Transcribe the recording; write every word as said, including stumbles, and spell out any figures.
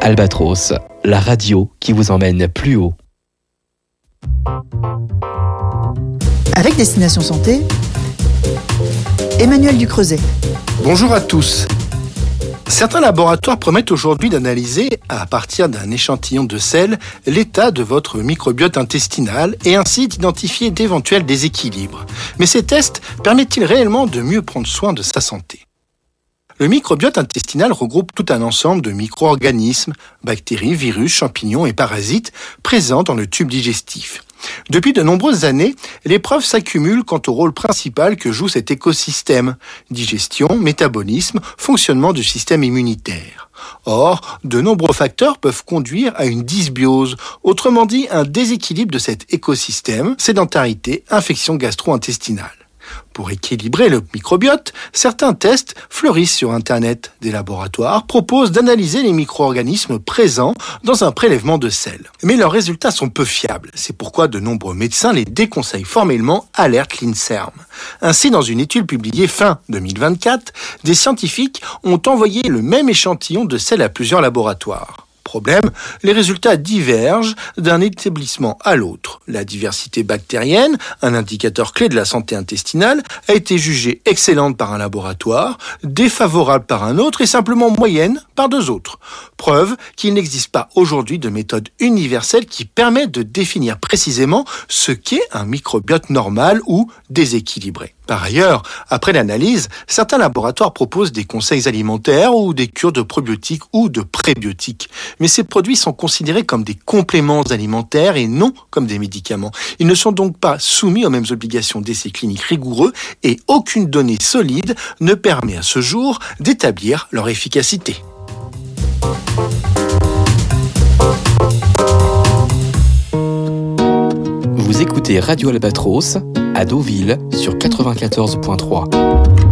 Albatros, la radio qui vous emmène plus haut. Avec Destination Santé, Emmanuel Ducreuset. Bonjour à tous. Certains laboratoires promettent aujourd'hui d'analyser, à partir d'un échantillon de sel, l'état de votre microbiote intestinal et ainsi d'identifier d'éventuels déséquilibres. Mais ces tests permettent-ils réellement de mieux prendre soin de sa santé ? Le microbiote intestinal regroupe tout un ensemble de micro-organismes, bactéries, virus, champignons et parasites présents dans le tube digestif. Depuis de nombreuses années, les preuves s'accumulent quant au rôle principal que joue cet écosystème: digestion, métabolisme, fonctionnement du système immunitaire. Or, de nombreux facteurs peuvent conduire à une dysbiose, autrement dit un déséquilibre de cet écosystème, sédentarité, infection gastro-intestinale. Pour équilibrer le microbiote, certains tests fleurissent sur Internet. Des laboratoires proposent d'analyser les micro-organismes présents dans un prélèvement de sel. Mais leurs résultats sont peu fiables. C'est pourquoi de nombreux médecins les déconseillent formellement, alerte l'INSERM. Ainsi, dans une étude publiée fin deux mille vingt-quatre, des scientifiques ont envoyé le même échantillon de sel à plusieurs laboratoires. Problème, les résultats divergent d'un établissement à l'autre. La diversité bactérienne, un indicateur clé de la santé intestinale, a été jugée excellente par un laboratoire, défavorable par un autre et simplement moyenne par deux autres. Preuve qu'il n'existe pas aujourd'hui de méthode universelle qui permet de définir précisément ce qu'est un microbiote normal ou déséquilibré. Par ailleurs, après l'analyse, certains laboratoires proposent des conseils alimentaires ou des cures de probiotiques ou de prébiotiques. Mais ces produits sont considérés comme des compléments alimentaires et non comme des médicaments. Ils ne sont donc pas soumis aux mêmes obligations d'essais cliniques rigoureux et aucune donnée solide ne permet à ce jour d'établir leur efficacité. Vous écoutez Radio Albatros à Deauville sur quatre-vingt-quatorze point trois.